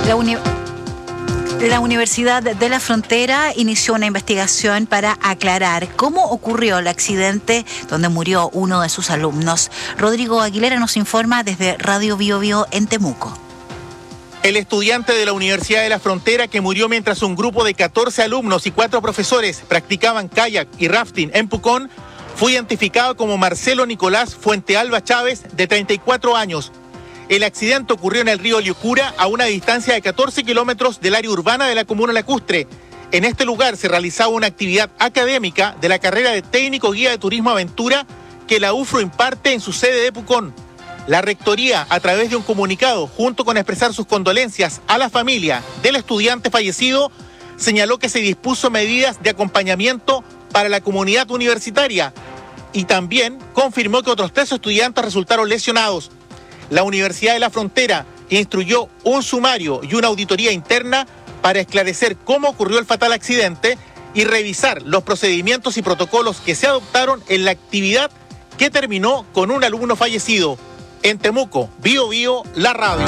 La Universidad de la Frontera inició una investigación para aclarar cómo ocurrió el accidente donde murió uno de sus alumnos. Rodrigo Aguilera nos informa desde Radio Bio Bio en Temuco. El estudiante de la Universidad de la Frontera que murió mientras un grupo de 14 alumnos y 4 profesores practicaban kayak y rafting en Pucón fue identificado como Marcelo Nicolás Fuentealba Chávez, de 34 años. El accidente ocurrió en el río Liucura, a una distancia de 14 kilómetros del área urbana de la comuna lacustre. En este lugar se realizaba una actividad académica de la carrera de técnico guía de turismo aventura que la UFRO imparte en su sede de Pucón. La rectoría, a través de un comunicado, junto con expresar sus condolencias a la familia del estudiante fallecido, señaló que se dispuso medidas de acompañamiento para la comunidad universitaria y también confirmó que otros 3 estudiantes resultaron lesionados. La Universidad de la Frontera instruyó un sumario y una auditoría interna para esclarecer cómo ocurrió el fatal accidente y revisar los procedimientos y protocolos que se adoptaron en la actividad que terminó con un alumno fallecido. En Temuco, Bio Bio, la radio.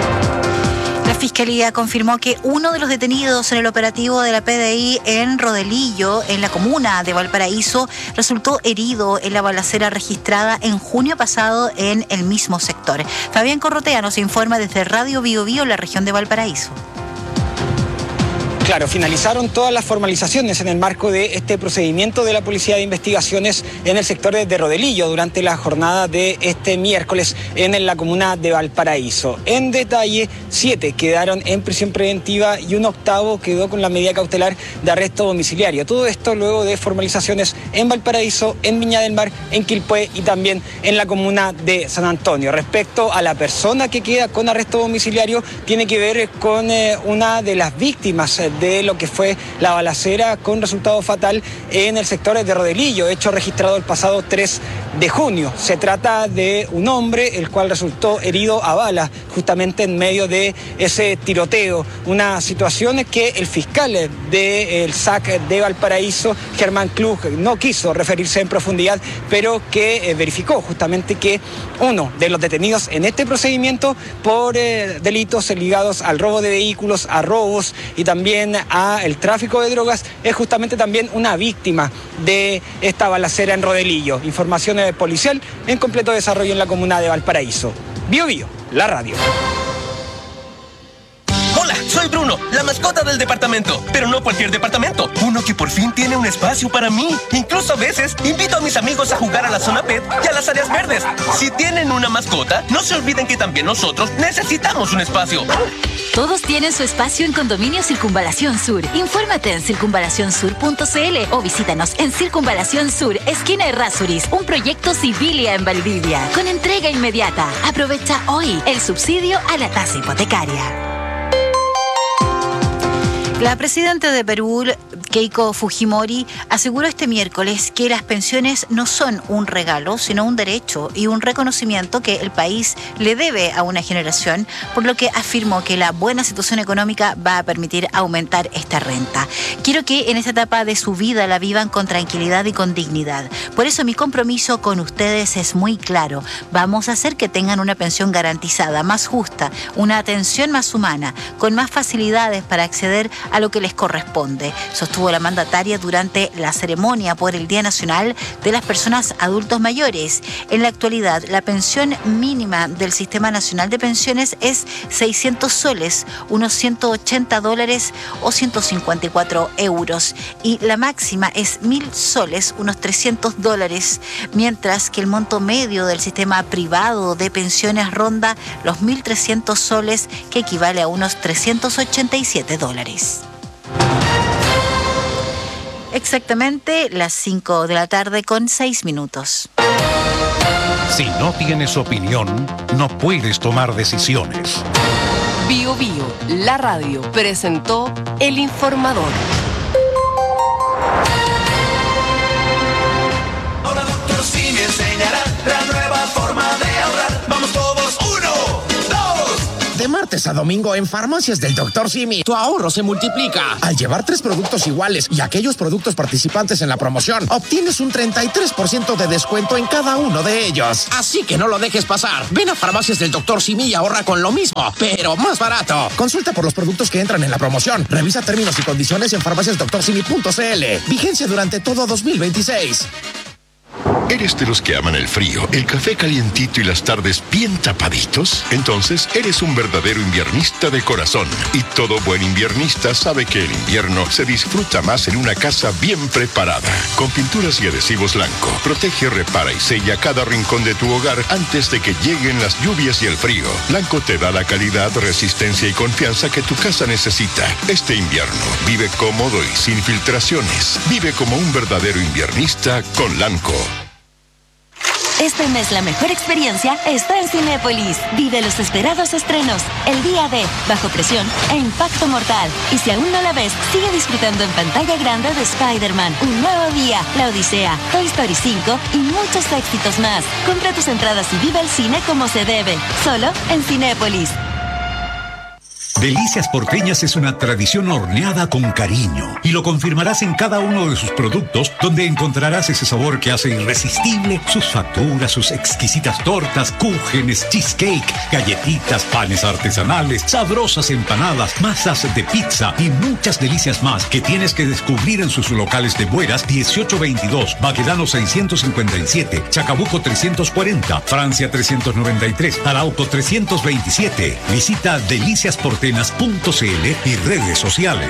La Fiscalía confirmó que uno de los detenidos en el operativo de la PDI en Rodelillo, en la comuna de Valparaíso, resultó herido en la balacera registrada en junio pasado en el mismo sector. Fabián Corrotea nos informa desde Radio Bio Bio, la región de Valparaíso. Claro, finalizaron todas las formalizaciones en el marco de este procedimiento de la Policía de Investigaciones en el sector de Rodelillo durante la jornada de este miércoles en la comuna de Valparaíso. En detalle, 7 quedaron en prisión preventiva y un octavo quedó con la medida cautelar de arresto domiciliario. Todo esto luego de formalizaciones en Valparaíso, en Viña del Mar, en Quilpué y también en la comuna de San Antonio. Respecto a la persona que queda con arresto domiciliario, tiene que ver con una de las víctimas de lo que fue la balacera con resultado fatal en el sector de Rodelillo, hecho registrado el pasado 3 de junio. Se trata de un hombre el cual resultó herido a bala justamente en medio de ese tiroteo, una situación que el fiscal del SAC de Valparaíso, Germán Klug, no quiso referirse en profundidad, pero que verificó justamente que uno de los detenidos en este procedimiento por delitos ligados al robo de vehículos, a robos y también a el tráfico de drogas es justamente también una víctima de esta balacera en Rodelillo. Información policial en completo desarrollo en la comuna de Valparaíso. Bio Bio, la radio. Hola, soy Bruno, la mascota del departamento, pero no cualquier departamento, uno que por fin tiene un espacio para mí. Incluso a veces invito a mis amigos a jugar a la zona pet y a las áreas verdes. Si tienen una mascota, no se olviden que también nosotros necesitamos un espacio. Todos tienen su espacio en Condominio Circunvalación Sur. Infórmate en circunvalacionsur.cl o visítanos en Circunvalación Sur, esquina Errázuriz, un proyecto Civilia en Valdivia, con entrega inmediata. Aprovecha hoy el subsidio a la tasa hipotecaria. La presidenta de Perú, Keiko Fujimori, aseguró este miércoles que las pensiones no son un regalo, sino un derecho y un reconocimiento que el país le debe a una generación, por lo que afirmó que la buena situación económica va a permitir aumentar esta renta. Quiero que en esta etapa de su vida la vivan con tranquilidad y con dignidad. Por eso mi compromiso con ustedes es muy claro. Vamos a hacer que tengan una pensión garantizada, más justa, una atención más humana, con más facilidades para acceder a lo que les corresponde, sostuvo la mandataria durante la ceremonia por el Día Nacional de las Personas Adultos Mayores. En la actualidad, la pensión mínima del Sistema Nacional de Pensiones es 600 soles, unos $180 o 154 euros, y la máxima es 1.000 soles, unos $300, mientras que el monto medio del sistema privado de pensiones ronda los 1.300 soles, que equivale a unos $387. Exactamente las 5 de la tarde con 6 minutos. Si no tienes opinión, no puedes tomar decisiones. Bio Bio, la radio, presentó El Informador. Ahora doctor sí me enseñará la nueva forma de ahorrar. Vamos todos, 1, 2. De martes a domingo en Farmacias del Dr. Simi, tu ahorro se multiplica. Al llevar 3 productos iguales y aquellos productos participantes en la promoción, obtienes un 33% de descuento en cada uno de ellos. Así que no lo dejes pasar. Ven a Farmacias del Dr. Simi y ahorra con lo mismo, pero más barato. Consulta por los productos que entran en la promoción. Revisa términos y condiciones en farmaciasdoctorsimi.cl. Vigencia durante todo 2026. ¿Eres de los que aman el frío, el café calientito y las tardes bien tapaditos? Entonces eres un verdadero inviernista de corazón. Y todo buen inviernista sabe que el invierno se disfruta más en una casa bien preparada. Con pinturas y adhesivos Lanco, protege, repara y sella cada rincón de tu hogar antes de que lleguen las lluvias y el frío. Lanco te da la calidad, resistencia y confianza que tu casa necesita. Este invierno, vive cómodo y sin filtraciones. Vive como un verdadero inviernista con Lanco. Este mes la mejor experiencia está en Cinépolis. Vive los esperados estrenos, El Día de, Bajo Presión e Impacto Mortal. Y si aún no la ves, sigue disfrutando en pantalla grande de Spider-Man, Un Nuevo Día, La Odisea, Toy Story 5 y muchos éxitos más. Compra tus entradas y vive el cine como se debe, solo en Cinépolis. Delicias Porteñas es una tradición horneada con cariño y lo confirmarás en cada uno de sus productos, donde encontrarás ese sabor que hace irresistible sus facturas, sus exquisitas tortas, cúgenes, cheesecake, galletitas, panes artesanales, sabrosas empanadas, masas de pizza y muchas delicias más que tienes que descubrir en sus locales de Bueras 1822, Baquedano 657, Chacabuco 340, Francia 393, Arauco 327. Visita deliciasporteñas.cl y redes sociales.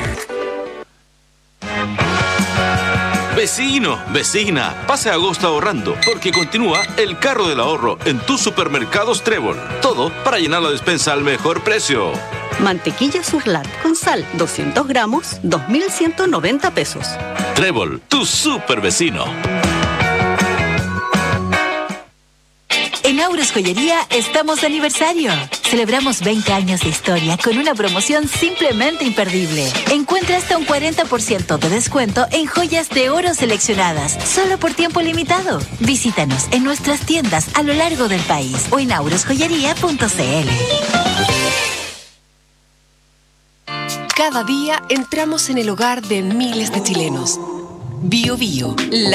Vecino, vecina, pase agosto ahorrando, porque continúa el carro del ahorro en tus supermercados Trébol. Todo para llenar la despensa al mejor precio. Mantequilla Surlat con sal, 200 gramos, 2.190 pesos. Trébol, tu super vecino. En Auros Joyería estamos de aniversario. Celebramos 20 años de historia con una promoción simplemente imperdible. Encuentra hasta un 40% de descuento en joyas de oro seleccionadas, solo por tiempo limitado. Visítanos en nuestras tiendas a lo largo del país o en aurosjoyería.cl. Cada día entramos en el hogar de miles de chilenos. Bio Bio, la